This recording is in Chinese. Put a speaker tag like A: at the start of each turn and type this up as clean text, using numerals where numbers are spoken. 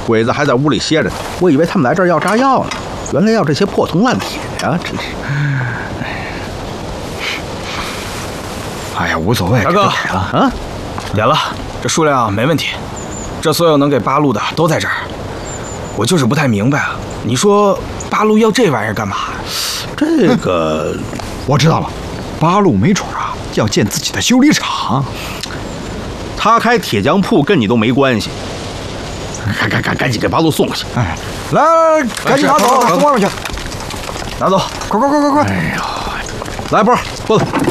A: 鬼子还在屋里歇着呢，我以为他们来这儿要炸药呢，原来要这些破铜烂铁呀，真是。
B: 哎呀，无所谓，
C: 大哥
A: 啊，
C: 点了，这数量没问题，这所有能给八路的都在这儿。我就是不太明白啊，你说八路要这玩意儿干嘛？
A: 这个
B: 我知道了，八路没准啊要建自己的修理厂。
A: 他开铁匠铺跟你都没关系，赶紧给八路送过去。
B: 哎，来，赶紧拿走，送外面去。
C: 拿走，
B: 快！
A: 哎呀，来波，过来。